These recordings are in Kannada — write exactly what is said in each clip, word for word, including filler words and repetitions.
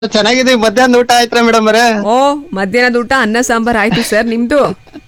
ಚೆನ್ನಾಗಿದೆ. ಮಧ್ಯಾಹ್ನ ಊಟ ಆಯ್ತಾ ಮೇಡಮ್ ಅವರೇ? ಓ, ಮಧ್ಯಾಹ್ನದ ಊಟ ಅನ್ನ ಸಾಂಬಾರ್ ಆಯ್ತು ಸರ್. ನಿಮ್ದು?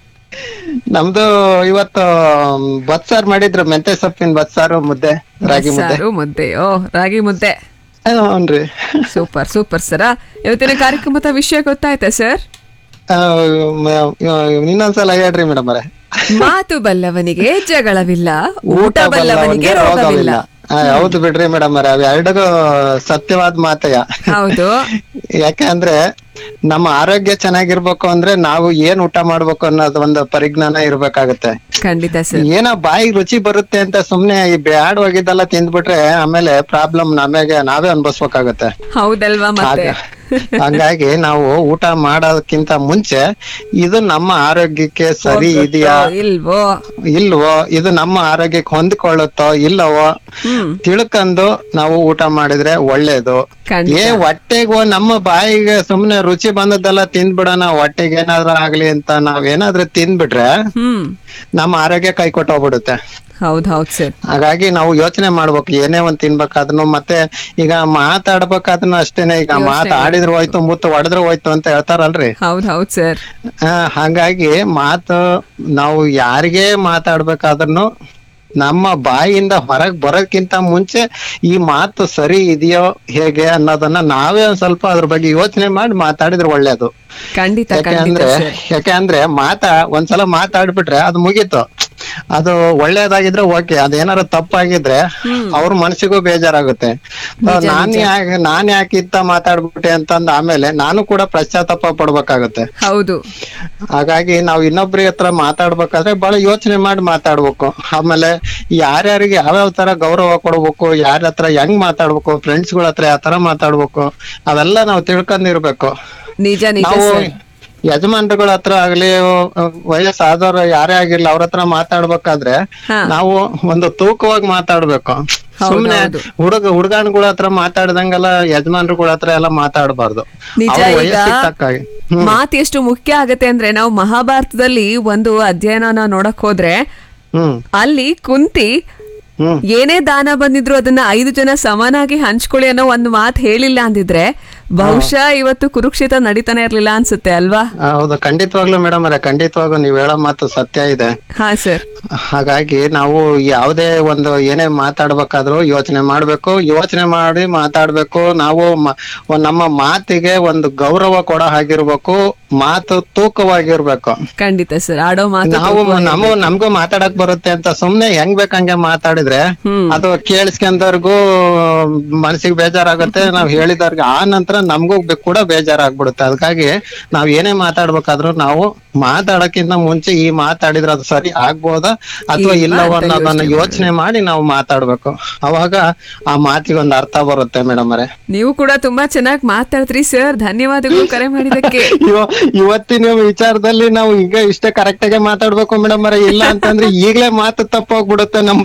ನಮ್ದು ಇವತ್ತು ಬಸ್ಸಾರು ಮಾಡಿದ್ರು, ಮೆಂತೆ ಸೊಪ್ಪಿನ ಬಸ್ಸಾರು, ಮುದ್ದೆ, ರಾಗಿ ಮುದ್ದೆ. ಸಾರು ಮುದ್ದೆ. ಓ, ರಾಗಿ ಮುದ್ದೆ. ಹ್ಞೂನ್ರಿ. ಸೂಪರ್ ಸೂಪರ್ ಸರ. ಇವತ್ತಿನ ಕಾರ್ಯಕ್ರಮದ ವಿಷಯ ಗೊತ್ತಾಯ್ತಾ ಸರ್? ಆ, ಮ- ಇನ್ನೊಂದ್ಸಲ ಹೇಳ್ರಿ ಮೇಡಮ್ ಅವರೇ. ಮಾತು ಬಲ್ಲವನಿಗೆ ಜಗಳವಿಲ್ಲ, ಊಟ ಬಲ್ಲವನಿಗೆ ರೋಗವಿಲ್ಲ. ಆ, ಹೌದು ಬಿಡ್ರಿ ಮೇಡಮ್ ಅವರೇ, ಅವ್ ಎರಡಿಗೂ ಸತ್ಯವಾದ ಮಾತಯ್ಯ. ಹೌದು. ಯಾಕೆ ಅಂದ್ರೆ ನಮ್ಮ ಆರೋಗ್ಯ ಚೆನ್ನಾಗಿರ್ಬೇಕು ಅಂದ್ರೆ ನಾವು ಏನ್ ಊಟ ಮಾಡ್ಬೇಕು ಅನ್ನೋದು ಒಂದು ಪರಿಜ್ಞಾನ ಇರ್ಬೇಕಾಗತ್ತೆ. ಖಂಡಿತ ಸರ್. ಏನೋ ಬಾಯಿಗೆ ರುಚಿ ಬರುತ್ತೆ ಅಂತ ಸುಮ್ನೆ ಈ ಬ್ಯಾಡ್ ಹೋಗಿದ್ದೆಲ್ಲ ತಿಂದ್ಬಿಟ್ರೆ ಆಮೇಲೆ ಪ್ರಾಬ್ಲಮ್ ನಮಗೆ ನಾವೇ ಅನ್ಭವಿಸ್ಬೇಕಾಗತ್ತೆ. ಹೌದಲ್ವಾ ಮತ್ತೆ? ಹಂಗಾಗಿ ನಾವು ಊಟ ಮಾಡೋದಕ್ಕಿಂತ ಮುಂಚೆ ಇದು ನಮ್ಮ ಆರೋಗ್ಯಕ್ಕೆ ಸರಿ ಇದೆಯಾ ಇಲ್ವೋ ಇಲ್ವೋ, ಇದು ನಮ್ಮ ಆರೋಗ್ಯಕ್ಕೆ ಹೊಂದ್ಕೊಳ್ಳುತ್ತೋ ಇಲ್ಲವೋ ಹ್ಮ್ ತಿಳ್ಕೊಂಡು ನಾವು ಊಟ ಮಾಡಿದ್ರೆ ಒಳ್ಳೇದು. ಖಂಡಿತ. ಏ ಹೊಟ್ಟೆಗೋ ನಮ್ಮ ಬಾಯಿಗೆ ಸುಮ್ನೆ ರುಚಿ ಬಂದದ್ದೆಲ್ಲ ತಿಂದ್ಬಿಡೋಣ, ಹೊಟ್ಟೆಗೆ ಏನಾದ್ರೂ ಆಗ್ಲಿ ಅಂತ ನಾವೇನಾದ್ರೂ ತಿಂದ್ಬಿಟ್ರೆ ಹ್ಮ್ ನಮ್ಮ ಆರೋಗ್ಯ ಕೈ ಕೊಟ್ಟೋಗ್ಬಿಡುತ್ತೆ. ಹೌದ್ ಹೌದ್ ಸರ್. ಹಾಗಾಗಿ ನಾವು ಯೋಚನೆ ಮಾಡ್ಬೇಕು ಏನೇ ಒಂದ್ ತಿನ್ಬೇಕಾದ್ನು. ಮತ್ತೆ ಈಗ ಮಾತಾಡ್ಬೇಕಾದ್ನು ಅಷ್ಟೇನೆ, ಈಗ ಯೋಚ್ನೆ ಮಾತಾಡಿದ್ರು ಹೋಯ್ತು, ಮುತ್ತು ಹೊಡೆದ್ರು ಹೋಯ್ತು ಅಂತ ಹೇಳ್ತಾರಲ್ರಿ. ಹೌದ್ ಹೌದ್ ಸರ್. ಆ, ಹಾಗಾಗಿ ಮಾತು ನಾವು ಯಾರಿಗೇ ಮಾತಾಡ್ಬೇಕಾದ್ರೂ ನಮ್ಮ ಬಾಯಿಯಿಂದ ಹೊರಗ್ ಬರೋಕ್ಕಿಂತ ಮುಂಚೆ ಈ ಮಾತು ಸರಿ ಇದೆಯೋ ಹೇಗೆ ಅನ್ನೋದನ್ನ ನಾವೇ ಒಂದ್ ಸ್ವಲ್ಪ ಅದ್ರ ಬಗ್ಗೆ ಯೋಚನೆ ಮಾಡಿ ಮಾತಾಡಿದ್ರೆ ಒಳ್ಳೇದು. ಖಂಡಿತ ಯಾಕೆ ಖಂಡಿತ ಅಂದ್ರೆ ಸರ್. ಯಾಕೆ ಅಂದ್ರೆ ಮಾತಾ ಒಂದ್ಸಲ ಮಾತಾಡ್ಬಿಟ್ರೆ ಅದು ಮುಗೀತು. ಅದು ಒಳ್ಳೇದಾಗಿದ್ರೆ ಓಕೆ, ಅದೇನಾರ ತಪ್ಪಾಗಿದ್ರೆ ಅವ್ರ ಮನಸ್ಸಿಗೂ ಬೇಜಾರಾಗುತ್ತೆ. ನಿಜ, ನಾನ್ ನಿಜ. ಯಾಕೆ ನಾನ್ ಯಾಕೆ ಇತ್ತ ಮಾತಾಡ್ಬಿಟ್ಟೆ ಅಂತಂದ ಆಮೇಲೆ ನಾನು ಕೂಡ ಪಶ್ಚಾತ್ತಾಪ ಪಡ್ಬೇಕಾಗತ್ತೆ. ಹೌದು. ಹಾಗಾಗಿ ನಾವು ಇನ್ನೊಬ್ರ ಹತ್ರ ಮಾತಾಡ್ಬೇಕಾದ್ರೆ ಬಹಳ ಯೋಚನೆ ಮಾಡಿ ಮಾತಾಡ್ಬೇಕು. ಆಮೇಲೆ ಯಾರ್ಯಾರಿಗೆ ಯಾವ್ಯಾವ ತರ ಗೌರವ ಕೊಡ್ಬೇಕು, ಯಾರ ಹತ್ರ ಹೆಂಗ್ ಮಾತಾಡ್ಬೇಕು, ಫ್ರೆಂಡ್ಸ್ ಗಳ ಹತ್ರ ಯಾವ ತರ ಮಾತಾಡ್ಬೇಕು, ಅವೆಲ್ಲ ನಾವು ತಿಳ್ಕೊಂಡಿರ್ಬೇಕು. ನಿಜ ನಿಜ ನಾವು ಸರ್. ಯಜಮಾನ್ರುಗಳ ಹತ್ರ ಆಗ್ಲಿ, ವಯಸ್ಸಾದವ್ರು ಯಾರೇ ಆಗಿರ್ಲಿ, ಅವ್ರ ಹತ್ರ ಮಾತಾಡ್ಬೇಕಾದ್ರೆ ಹಾ. ನಾವು ಒಂದು ತೂಕವಾಗಿ ಮಾತಾಡ್ಬೇಕು. ಹೌದು, ಸುಮ್ನೆ ಹೌದು. ಹುಡುಗ ಹುಡುಗನ್ಗಳ ಹತ್ರ ಮಾತಾಡ್ದಂಗೆಲ್ಲ ಯಜಮಾನ್ರುಗಳ ಹತ್ರ ಎಲ್ಲ ಮಾತಾಡಬಾರ್ದು. ನಿಜ. ಅವ್ರ ಈಗ ವಯಸ್ಸಿಗೆ ತಕ್ಕಾಗಿ. ಹ್ಮ್ ಮಾತು ಎಷ್ಟು ಮುಖ್ಯ ಆಗತ್ತೆ ಅಂದ್ರೆ, ನಾವು ಮಹಾಭಾರತದಲ್ಲಿ ಒಂದು ಅಧ್ಯಯನನ ನೋಡಕ್ ಹೋದ್ರೆ ಹ್ಮ್ ಅಲ್ಲಿ ಕುಂತಿ ಹ್ಮ್ ಏನೇ ದಾನ ಬಂದಿದ್ರು ಅದನ್ನ ಐದು ಜನ ಸಮಾನಾಗಿ ಹಂಚ್ಕೊಳ್ಳಿ ಅನ್ನೋ ಒಂದು ಮಾತು ಹೇಳಿಲ್ಲ ಅಂದಿದ್ರೆ ಬಹುಶಃ ಇವತ್ತು ಕುರುಕ್ಷೇತ್ರ ನಡೀತಾನೆ ಇರ್ಲಿಲ್ಲ ಅನ್ಸುತ್ತೆ ಅಲ್ವಾ? ಹೌದು, ಖಂಡಿತವಾಗ್ಲೂ ಮೇಡಮ್ ಅವರೇ, ಖಂಡಿತವಾಗ್ಲೂ ನೀವ್ ಹೇಳೋ ಮಾತು ಸತ್ಯ ಇದೆ. ಹಾ ಸರ್. ಹಾಗಾಗಿ ನಾವು ಯಾವುದೇ ಒಂದು ಏನೇ ಮಾತಾಡ್ಬೇಕಾದ್ರೂ ಯೋಚನೆ ಮಾಡ್ಬೇಕು, ಯೋಚನೆ ಮಾಡಿ ಮಾತಾಡ್ಬೇಕು. ನಾವು ಮ- ನಮ್ಮ ಮಾತಿಗೆ ಒಂದು ಗೌರವ ಕೊಡೋ ಹಾಗಿರ್ಬೇಕು, ಮಾತು ತೂಕವಾಗಿರ್ಬೇಕು. ಖಂಡಿತ ಸರ್. ಆಡೋ ಮಾತು ನಾವು ತೂಕವಾಗಿ ನಮ್ಮ ನಮ್ಗೂ ಮಾತಾಡಕ್ ಬರುತ್ತೆ ಅಂತ ಸುಮ್ನೆ ಹೆಂಗ್ ಬೇಕಂಗೆ ಮಾತಾಡಿದ್ರೆ ಹ್ಮ್. ಅದು ಕೇಳಿಸ್ಕೊಂಡವ್ರಿಗೂ ಮನಸ್ಸಿಗೆ ಬೇಜಾರಾಗುತ್ತೆ. ನಾವ್ ಹೇಳಿದವ್ರಿಗೆ ಆ ನಂತರ ನಮಗೂ ಕೂಡ ಬೇಜಾರಾಗ್ಬಿಡುತ್ತೆ. ಅದಕ್ಕಾಗಿ ನಾವ್ ಏನೇ ಮಾತಾಡ್ಬೇಕಾದ್ರೂ ನಾವು ಮಾತಾಡಕ್ಕಿಂತ ಮುಂಚೆ ಈ ಮಾತಾಡಿದ್ರೆ ಅದು ಸರಿ ಆಗ್ಬೋದಾ ಅಥವಾ ಇಲ್ವಾ ಇಲ್ಲವೋ ಅಂತ ಅನ್ನೋದನ್ನ ಯೋಚ್ನೆ ಯೋಚನೆ ಮಾಡಿ ನಾವು ಮಾತಾಡ್ಬೇಕು. ಅವಾಗ ಆ ಮಾತಿಗೆ ಒಂದು ಅರ್ಥ ಬರುತ್ತೆ ಮೇಡಮ್ ಅವರೇ. ನೀವು ಕೂಡ ತುಂಬಾ ಚೆನ್ನಾಗಿ ಮಾತಾಡ್ತೀರಿ ಸರ್. ಧನ್ಯವಾದಗಳು ಕರೆ ಮಾಡಿದಕ್ಕೆ. ಇವ- ಇವತ್ತಿನ ವಿಚಾರದಲ್ಲಿ ನಾವು ಈಗ ಇಷ್ಟೇ ಕರೆಕ್ಟ್ ಆಗಿ ಮಾತಾಡ್ಬೇಕು ಮೇಡಮ್ ಅವರೇ, ಇಲ್ಲ ಅಂತಂದ್ರೆ ಈಗ್ಲೇ ಮಾತು ತಪ್ಪೋಗ್ಬಿಡುತ್ತೆ ನಮ್ಮ.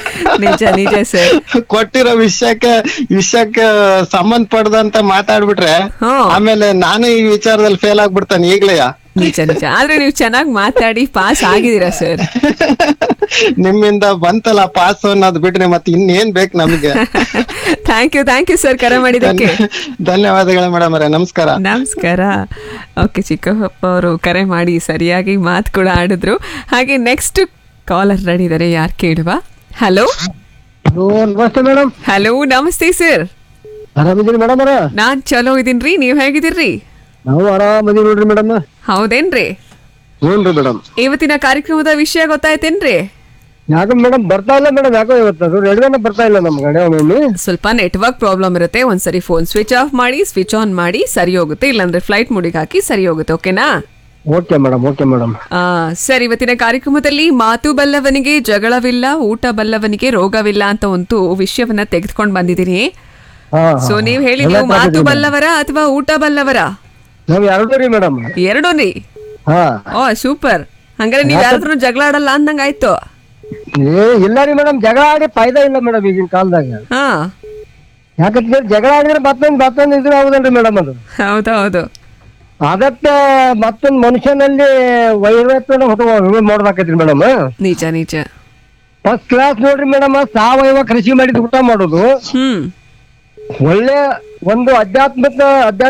ನಿಜ ನಿಜ ಸರ್. ಕೊಟ್ಟಿರೋ ವಿಷಯಕ್ಕೆ ವಿಷಯಕ್ಕೆ ಸಂಬಂಧಪಡದಂತ ಮಾತಾಡ್ಬಿಟ್ರೆ ಹ್ಮ್. ಆಮೇಲೆ ನಾನು ಈ ವಿಚಾರದಲ್ಲಿ ಫೇಲ್ ಆಗ್ಬಿಡ್ತಾನೆ ಈಗ್ಲೇ. ನಿಜ ನಿಜ. ಆದ್ರೆ ನೀವು ಚೆನ್ನಾಗಿ ಮಾತಾಡಿ ಪಾಸ್ ಆಗಿದ್ದೀರಾ ಸರ್. ನಿಮ್ಮಿಂದ ಬಂತಲ್ಲ ಪಾಸ್ ಅನ್ನೋದು ಬಿಟ್ರೆ ಮತ್ತೆ ಇನ್ನೇನ್ ಬೇಕು ನಮಗೆ. Thank you thank you sir ಕರೆ ಮಾಡಿದಕ್ಕೆ. ಧನ್ಯವಾದಗಳು ಮೇಡಮ್ ಅವರೇ, ನಮಸ್ಕಾರ. ನಮಸ್ಕಾರ. ಓಕೆ, ಚಿಕ್ಕಪ್ಪ ಅವರು ಕರೆ ಮಾಡಿ ಸರಿಯಾಗಿ ಮಾತು ಕೂಡ ಆಡಿದ್ರು. ಹಾಗೆ ನೆಕ್ಸ್ಟ್ ಕಾಲರ್ ರೆಡಿ ಇದ್ದಾರೆ, ಯಾರು ಕೇಳುವ? ಹಲೋ ನಮಸ್ತೆ ಮೇಡಮ್. ಹಲೋ ನಮಸ್ತೆ ಸರ್. ಆರಾಮಿದ್ದೀರಿ ಮೇಡಮ್ ಅವರ? ನಾನ್ ಚಲೋ ಇದೀನ್ರಿ, ನೀವ್ ಹೇಗಿದ್ದೀರಿ? ನಾವು ಆರಾಮದೀವಿ ನೋಡ್ರಿ ಮೇಡಮ್. ಹೌದೇನ್ರಿ? ಹ್ಞೂನ್ರಿ ಮೇಡಮ್. ಇವತ್ತಿನ ಕಾರ್ಯಕ್ರಮದ ವಿಷಯ ಗೊತ್ತಾಯ್ತೇನ್ರಿ? ಯಾಕೆ ಮೇಡಮ್ ಬರ್ತಾ ಇಲ್ಲ ಮೇಡಮ್? ಯಾಕೋ ಇವತ್ತು ಎರಡು ದಿನ ಬರ್ತಾ ಇಲ್ಲ ನಮ್ ಕಡೆ. ಒಮ್ಮೆ ಸ್ವಲ್ಪ ನೆಟ್ವರ್ಕ್ ಪ್ರಾಬ್ಲಮ್ ಇರುತ್ತೆ. ಒಂದ್ಸರಿ ಫೋನ್ ಸ್ವಿಚ್ ಆಫ್ ಮಾಡಿ ಸ್ವಿಚ್ ಆನ್ ಮಾಡಿ ಸರಿ ಹೋಗುತ್ತೆ, ಇಲ್ಲಾಂದ್ರೆ ಫ್ಲೈಟ್ ಮುಡಿಗೆ ಹಾಕಿ ಸರಿ ಹೋಗುತ್ತೆ. ಓಕೆನಾ? Okay madam. Okay madam. ಆ ಸರ್, ಇವತ್ತಿನ ಕಾರ್ಯಕ್ರಮದಲ್ಲಿ ಮಾತು ಬಲ್ಲವನಿಗೆ ಜಗಳವಿಲ್ಲ, ಊಟ ಬಲ್ಲವನಿಗೆ ರೋಗವಿಲ್ಲ ಅಂತ ಒಂದು ವಿಷಯವನ್ನ ತೆಗೆದುಕೊಂಡು ಬಂದಿದ್ದೀನಿ. ಹಾ ಸೊ ನೀವ್ ಹೇಳಿ, ನೀವು ಮಾತು ಬಲ್ಲವರ ಅಥವಾ ಊಟ ಬಲ್ಲವರ? ನಾವ್ ಎರಡು ರೀ ಮೇಡಮ್. ಎರಡೂ ರೀ? ಹಾ. ಓ ಸೂಪರ್. ಹಂಗಾರೆ ನೀವ್ ಯಾರಾದ್ರೂ ಜಗಳ ಆಡಲ್ಲ ಅಂದಂಗ ಆಯ್ತು. ಏ ಇಲ್ಲ ರೀ ಮೇಡಮ್, ಜಗಳ ಆಡಿ ಫಾಯ್ದಾ ಇಲ್ಲ ಮೇಡಮ್ ಈಗಿನ ಕಾಲದಾಗ. ಹಾ ಯಾಕಂದ್ರೆ ಜಗಳ ಆಡಿದ್ರೆ ಮತ್ತೊಂದು ಮತ್ತೊಂದು ಇದ್ರೆ ಹೌದಲ್ರಿ ಮೇಡಮ್. ಅದು ಹೌದೌದು. ಅದಕ್ಕೆ ಮತ್ತೊಂದು ಮನುಷ್ಯನಲ್ಲಿ ವೈರತ್ವನ ಹೊತ್ತು ಮಾಡ್ಬೇಕೈತ್ರಿ ಮೇಡಮ್. ನಿಜ ನಿಜ. ಫಸ್ಟ್ ಕ್ಲಾಸ್ ನೋಡ್ರಿ ಮೇಡಮ್, ಸಾವಯವ ಕೃಷಿ ಮಾಡಿದ್ ಊಟ ಮಾಡೋದು, ಹ್ಮ್ ಒಳ್ಳೆ ಒಂದು ಆಧ್ಯಾತ್ಮಿಕ ಅಧ್ಯಾತ್ಮ